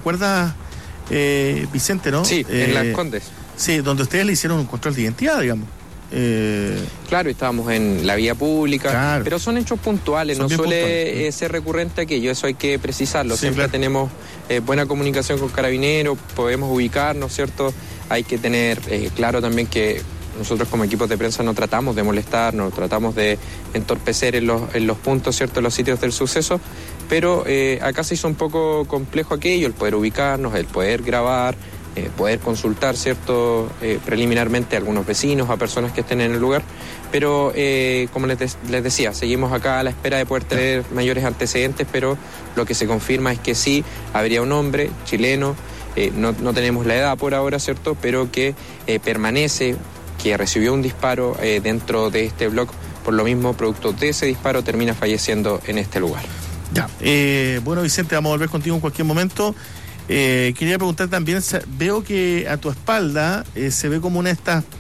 acuerdas, Vicente, ¿no? Sí, en Las Condes. Sí, donde ustedes le hicieron un control de identidad, digamos. Claro, estábamos en la vía pública, claro. Pero son hechos puntuales, no suele ser recurrente aquello, eso hay que precisarlo. Sí, siempre claro. Tenemos buena comunicación con Carabineros, podemos ubicarnos, ¿cierto? Hay que tener claro también que nosotros como equipos de prensa no tratamos de molestar, no tratamos de entorpecer en los puntos, ¿cierto? En los sitios del suceso, pero acá se hizo un poco complejo aquello, el poder ubicarnos, el poder grabar, poder consultar, ¿cierto? Preliminarmente a algunos vecinos, a personas que estén en el lugar, pero como les decía, seguimos acá a la espera de poder tener mayores antecedentes, pero lo que se confirma es que sí, habría un hombre chileno, no tenemos la edad por ahora, ¿cierto? Pero que permanece, que recibió un disparo dentro de este bloque, por lo mismo, producto de ese disparo, termina falleciendo en este lugar. Ya, bueno, Vicente, vamos a volver contigo en cualquier momento. Quería preguntar también, veo que a tu espalda se ve como una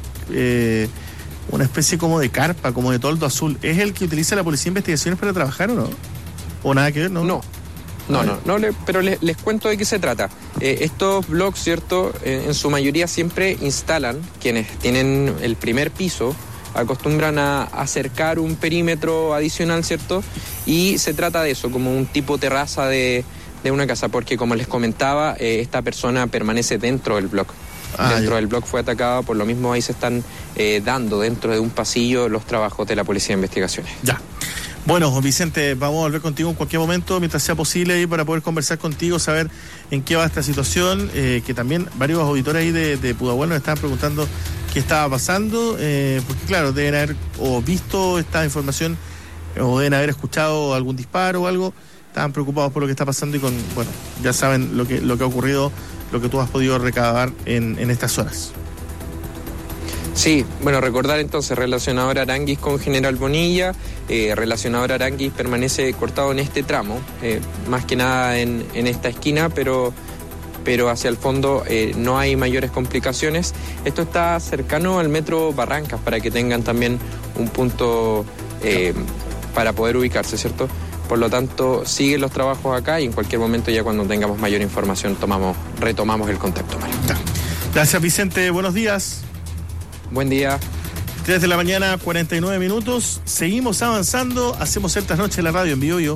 especie como de carpa, como de toldo azul. ¿Es el que utiliza la Policía de Investigaciones para trabajar o no? ¿O nada que ver? No, pero les cuento de qué se trata. Estos blogs, ¿cierto? En su mayoría siempre instalan, quienes tienen el primer piso, acostumbran a acercar un perímetro adicional, ¿cierto? Y se trata de eso, como un tipo terraza de una casa, porque como les comentaba, esta persona permanece dentro del bloque. Del bloque fue atacado, por lo mismo ahí se están dando dentro de un pasillo los trabajos de la Policía de Investigaciones. Ya. Bueno, Vicente, vamos a volver contigo en cualquier momento, mientras sea posible, ahí para poder conversar contigo, saber en qué va esta situación, que también varios auditores ahí de Pudahuel nos estaban preguntando qué estaba pasando, porque claro, deben haber o visto esta información o deben haber escuchado algún disparo o algo, estaban preocupados por lo que está pasando y ya saben lo que ha ocurrido, lo que tú has podido recabar en estas horas. Sí, bueno, recordar entonces, relacionador Aranguis con General Bonilla, relacionador Aranguis permanece cortado en este tramo, más que nada en esta esquina, pero hacia el fondo no hay mayores complicaciones. Esto está cercano al metro Barrancas, para que tengan también un punto para poder ubicarse, ¿cierto? Por lo tanto, siguen los trabajos acá y en cualquier momento, ya cuando tengamos mayor información, retomamos el contacto. Gracias, Vicente, buenos días. Buen día. 3 de la mañana, 49 minutos. Seguimos avanzando. Hacemos Celtas Noche en la radio en Biobío.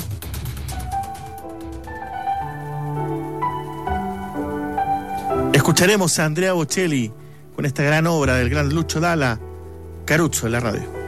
Escucharemos a Andrea Bocelli con esta gran obra del gran Lucho Dalla, Carucho en la radio.